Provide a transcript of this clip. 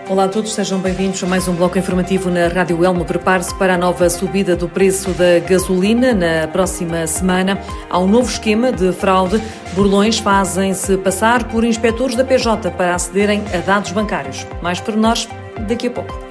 Olá a todos, sejam bem-vindos a mais um bloco informativo na Rádio Elmo. Prepare-se para a nova subida do preço da gasolina na próxima semana. Há um novo esquema de fraude. Burlões fazem-se passar por inspectores da PJ para acederem a dados bancários. Mais pormenores daqui a pouco.